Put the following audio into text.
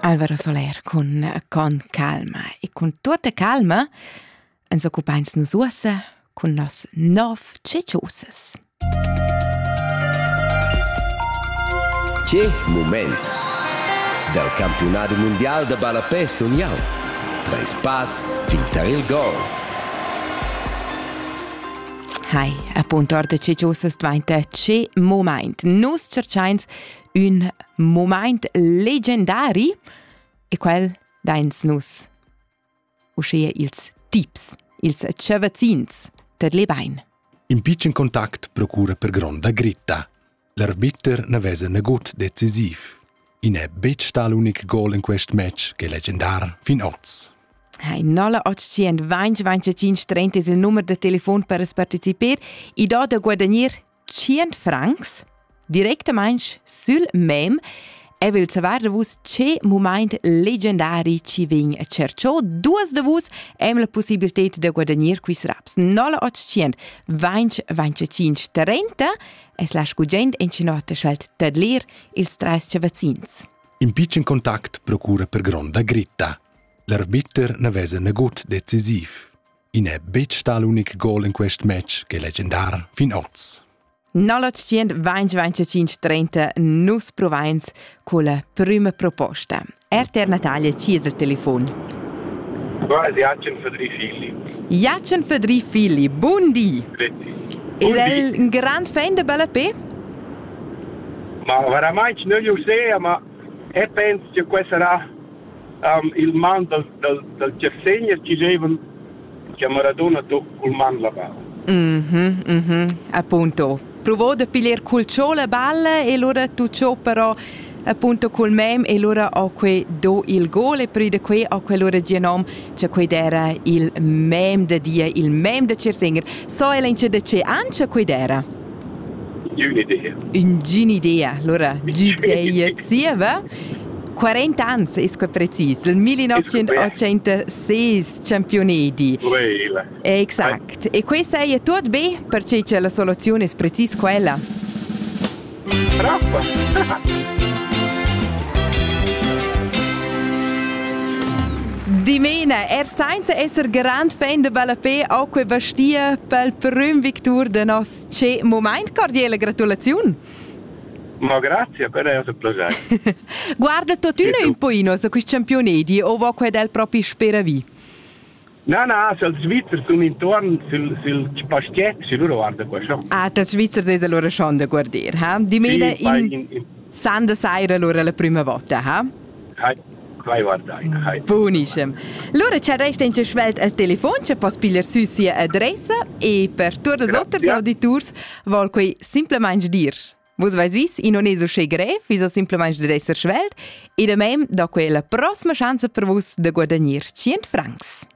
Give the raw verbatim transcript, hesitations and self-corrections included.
Alvaro Soler con, con calma e con tutta calma ens occupains nus uossa con nos nov ceciosas. Che moment del campionato mondiale de balapè sogniau. Trais pas, fintar il gol. Hai, appunto, orda ceciosas dvainta che moment. Nus cercains un moment legendari e quel dains nus uscea ils tips, ils cevazins ter le bain. In pitchen contact procura per gronda gritta. L'arbiter ne vesa negut decisiv. In è bet sta l'unic gol in quest match che legendar fin oz. Hai, nola ottocento venti venticinque trenta è il numero de telefon per participer i do da guadagnier cent francs directamente sul mem e vil savar de vus che moment legendari ci vin cerciò. Duas de vus hem la possibilitat de guadagnier quis raps. nola ottocento venti venticinque trenta es la scugent en cinota schalt tadlir ils trais cevazins. In pitchen contact procura per gronda gritta. L'arbiter ne vesa negut decisiv. In è bet sta l'unic gol in quest match che legendar fin oz. nola ottocento venti venticinque trenta nus provains con la prima proposta. Erter Natalia, ci è il telefon? Quasi Jacen Fedri Fili. Jacen Fedri Fili, buondì. È un gran fan di balapè? Ma veramente non lo so, ma io penso che questo sarà um, il man del, del, del Cersegna che dicevano che Maradona tocca il man la palla. Mhm, mhm, appunto. Provò da pigliare col ciò la balla e allora tu ciò però appunto col mem e allora ho que do il gol e prima di qui ho quell'ora genom c'è quei era il mem da dia il mem da Cersinger. So e l'ince da c'è anche quei era. Un'idea. Un un'idea. Allora, giudea zieva. quaranta anni, è che preciso, il millenovecentottantasei campionati. Quella. Esatto. E questo è tutto bene, perché c'è la soluzione è precisa quella. Troppo. Dimena, er senza essere grande fan di balapè o che bastia per il primo victor de nos c'è moment. Cordiale gratulazione. Ma grazie, per è un piacere. Guarda, tu non un po' su questi campionati o vuoi che del proprio speravi? No, no, sul Svizzero sono intorno sul, sul pastietto, se loro guarda questo. Ah, da Svizzera è allora schon da guardare, ha? Dimena Sì, in, in, in... Sanda Saira allora la prima volta, ha? Hai, vai guardare, hai. Buonissimo. Allora c'è resta in svelt al telefono, c'è può spiegare su sia adressa e per tutti gli altri auditori vuol qui semplicemente dire. Vos vais vis, in non è so che greve, vi so semplicemente di essere svelt e da mem do quella prossima chance per vos de guadagnare cent francs.